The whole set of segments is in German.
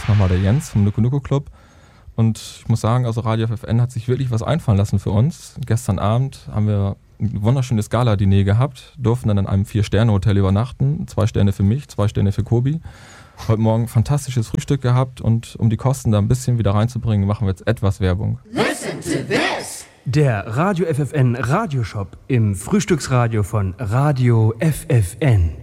ist nochmal der Jens vom Nuku Nuku Club. Und ich muss sagen, also Radio FFN hat sich wirklich was einfallen lassen für uns. Gestern Abend haben wir ein wunderschönes Gala-Diner gehabt, durften dann in einem 4-Sterne-Hotel übernachten. 2 Sterne für mich, 2 Sterne für Kobi. Heute Morgen fantastisches Frühstück gehabt und um die Kosten da ein bisschen wieder reinzubringen, machen wir jetzt etwas Werbung. Listen to this! Der Radio FFN Radioshop im Frühstücksradio von Radio FFN.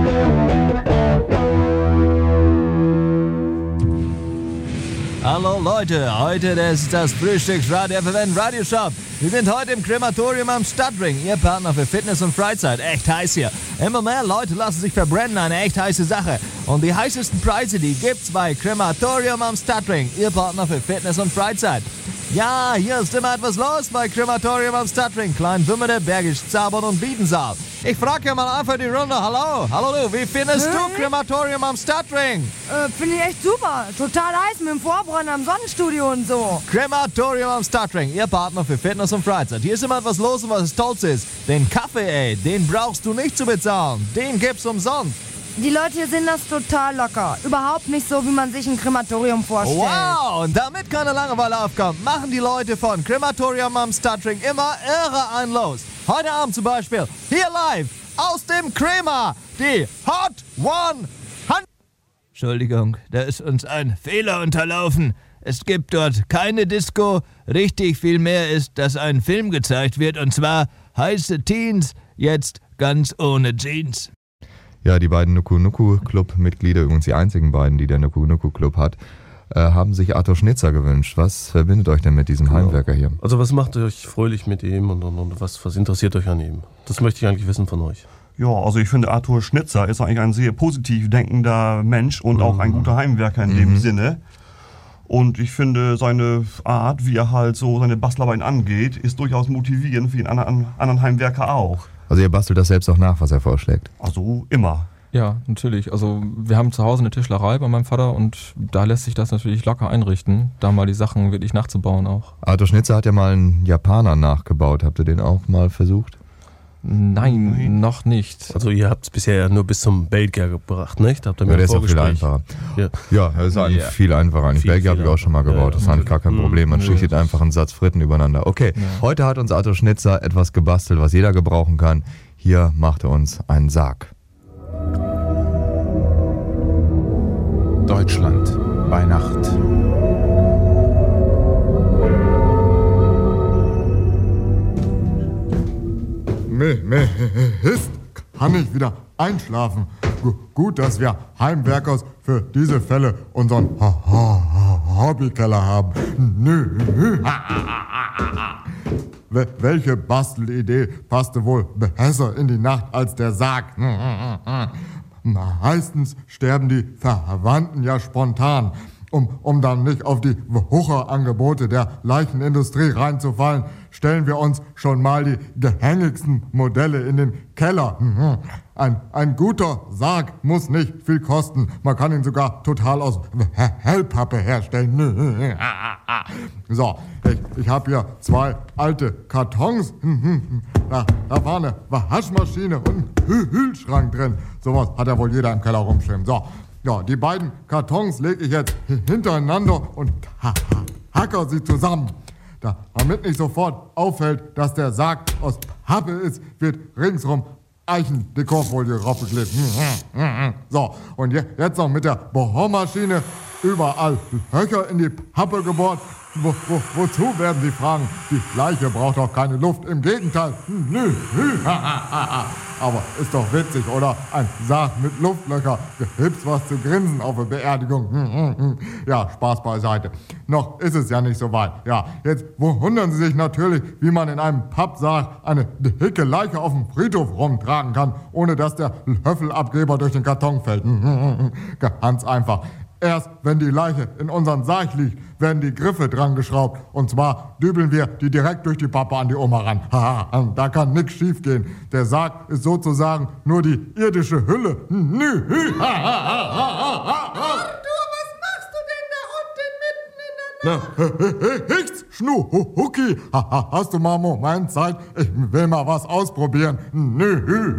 Hallo Leute, heute ist das Frühstücksradio FFN Radioshop. Wir sind heute im Krematorium am Stadtring, Ihr Partner für Fitness und Freizeit. Echt heiß hier. Immer mehr Leute lassen sich verbrennen, eine echt heiße Sache. Und die heißesten Preise, die gibt's bei Krematorium am Stadtring, Ihr Partner für Fitness und Freizeit. Ja, hier ist immer etwas los bei Krematorium am Stadtring, Kleinwümmede, Bergisch Zaubern und Biedensaal. Ich frage ja mal einfach die Runde, hallo du, wie findest du Krematorium am Stadtring? Finde ich echt super, total heiß mit dem Vorbrennen am Sonnenstudio und so. Krematorium am Stadtring, Ihr Partner für Fitness und Freizeit. Hier ist immer etwas los und was es Tolles ist. Den Kaffee, den brauchst du nicht zu bezahlen, den gibt's umsonst. Die Leute hier sind das total locker. Überhaupt nicht so, wie man sich ein Krematorium vorstellt. Wow, und damit keine Langeweile aufkommt, machen die Leute von Krematorium am Stadtring immer irre ein los. Heute Abend zum Beispiel, hier live, aus dem Krema, die Hot 100. Entschuldigung, da ist uns ein Fehler unterlaufen. Es gibt dort keine Disco. Richtig viel mehr ist, dass ein Film gezeigt wird, und zwar heiße Teens, jetzt ganz ohne Jeans. Ja, die beiden Nuku Nuku Club-Mitglieder, übrigens die einzigen beiden, die der Nuku Nuku Club hat, haben sich Arthur Schnitzer gewünscht. Was verbindet euch denn mit diesem Heimwerker hier? Also was macht euch fröhlich mit ihm und was interessiert euch an ihm? Das möchte ich eigentlich wissen von euch. Ja, also ich finde, Arthur Schnitzer ist eigentlich ein sehr positiv denkender Mensch und auch ein guter Heimwerker in dem Sinne. Und ich finde, seine Art, wie er halt so seine Bastlarbeiten angeht, ist durchaus motivierend für den anderen Heimwerker auch. Also ihr bastelt das selbst auch nach, was er vorschlägt? Also immer. Ja, natürlich. Also wir haben zu Hause eine Tischlerei bei meinem Vater und da lässt sich das natürlich locker einrichten, da mal die Sachen wirklich nachzubauen auch. Arthur Schnitzer hat ja mal einen Japaner nachgebaut. Habt ihr den auch mal versucht? Nein, noch nicht. Also ihr habt es bisher ja nur bis zum Belgier gebracht, nicht? Habt ihr mir der ist auch viel einfacher. Ja, das ist eigentlich viel einfacher. Eigentlich Belgier habe ich auch schon mal gebaut. Das ist eigentlich gar kein Problem. Man schichtet einfach einen Satz Fritten übereinander. Okay, heute hat uns Arthur Schnitzer etwas gebastelt, was jeder gebrauchen kann. Hier macht er uns einen Sarg. Deutschland bei Nacht. Mist, kann ich wieder einschlafen. Gut, dass wir Heimwerkers für diese Fälle unseren Hobbykeller haben. Welche Bastelidee passte wohl besser in die Nacht als der Sarg? Meistens sterben die Verwandten ja spontan. Um dann nicht auf die Wucherangebote der Leichenindustrie reinzufallen, stellen wir uns schon mal die gängigsten Modelle in den Keller. Ein guter Sarg muss nicht viel kosten. Man kann ihn sogar total aus Hellpappe herstellen. So, ich habe hier 2 alte Kartons. Da war eine Waschmaschine und ein Kühlschrank drin. Sowas hat ja wohl jeder im Keller rumstehen. So. Ja, die beiden Kartons lege ich jetzt hintereinander und hacker sie zusammen. Damit nicht sofort auffällt, dass der Sarg aus Pappe ist, wird ringsrum Eichendekorfolie draufgeklebt. So, und jetzt noch mit der Bohrmaschine überall Löcher in die Pappe gebohrt. Wozu werden Sie fragen? Die Leiche braucht doch keine Luft. Im Gegenteil. Aber ist doch witzig, oder? Ein Sarg mit Luftlöcher. Gibt's was zu grinsen auf der Beerdigung? Ja, Spaß beiseite. Noch ist es ja nicht so weit. Ja, jetzt wundern Sie sich natürlich, wie man in einem Pappsarg eine dicke Leiche auf dem Friedhof rumtragen kann, ohne dass der Löffelabgeber durch den Karton fällt. Ganz einfach. Erst wenn die Leiche in unserem Sarg liegt, werden die Griffe dran geschraubt. Und zwar dübeln wir die direkt durch die Pappe an die Oma ran. Da kann nichts schief gehen. Der Sarg ist sozusagen nur die irdische Hülle. Arthur, was machst du denn da unten mitten in der Nacht? Nichts, Schnucki. Hast du mal einen Moment Zeit? Ich will mal was ausprobieren.